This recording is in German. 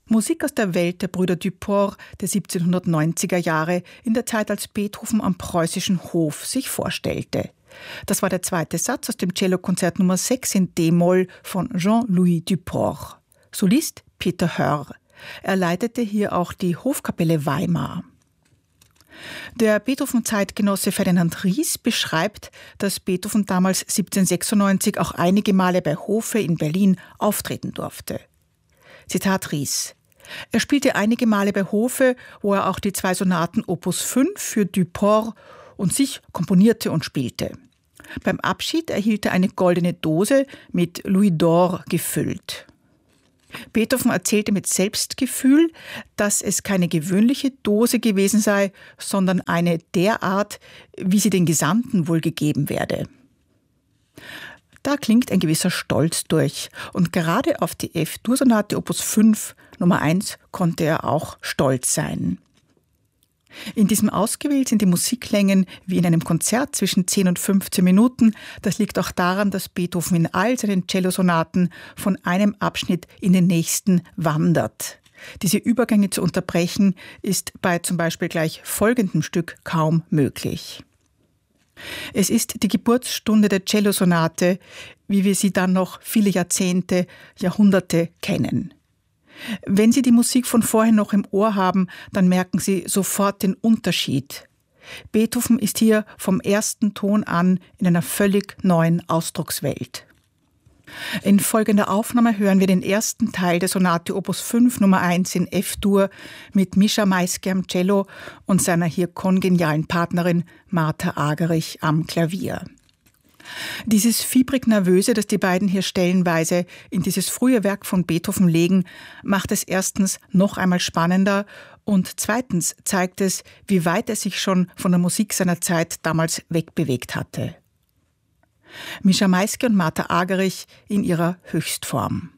Musik aus der Welt der Brüder Duport der 1790er Jahre, in der Zeit, als Beethoven am preußischen Hof sich vorstellte. Das war der zweite Satz aus dem Cellokonzert Nummer 6 in D-Moll von Jean-Louis Duport. Solist Peter Hörr. Er leitete hier auch die Hofkapelle Weimar. Der Beethoven-Zeitgenosse Ferdinand Ries beschreibt, dass Beethoven damals 1796 auch einige Male bei Hofe in Berlin auftreten durfte. Zitat Ries: Er spielte einige Male bei Hofe, wo er auch die 2 Sonaten Opus 5 für Duport und sich komponierte und spielte. Beim Abschied erhielt er eine goldene Dose mit Louis d'Or gefüllt. Beethoven erzählte mit Selbstgefühl, dass es keine gewöhnliche Dose gewesen sei, sondern eine derart, wie sie den Gesandten wohl gegeben werde. Da klingt ein gewisser Stolz durch. Und gerade auf die F-Dur-Sonate Opus 5 Nummer 1 konnte er auch stolz sein. In diesem Ausgewählt sind die Musiklängen wie in einem Konzert zwischen 10 und 15 Minuten. Das liegt auch daran, dass Beethoven in all seinen Cellosonaten von einem Abschnitt in den nächsten wandert. Diese Übergänge zu unterbrechen, ist bei zum Beispiel gleich folgendem Stück kaum möglich. Es ist die Geburtsstunde der Cellosonate, wie wir sie dann noch viele Jahrzehnte, Jahrhunderte kennen. Wenn Sie die Musik von vorher noch im Ohr haben, dann merken Sie sofort den Unterschied. Beethoven ist hier vom ersten Ton an in einer völlig neuen Ausdruckswelt. In folgender Aufnahme hören wir den ersten Teil der Sonate Opus 5 Nummer 1 in F-Dur mit Mischa Maiske am Cello und seiner hier kongenialen Partnerin Martha Agerich am Klavier. Dieses fiebrig-nervöse, das die beiden hier stellenweise in dieses frühe Werk von Beethoven legen, macht es erstens noch einmal spannender und zweitens zeigt es, wie weit er sich schon von der Musik seiner Zeit damals wegbewegt hatte. Mischa Maiske und Martha Agerich in ihrer Höchstform.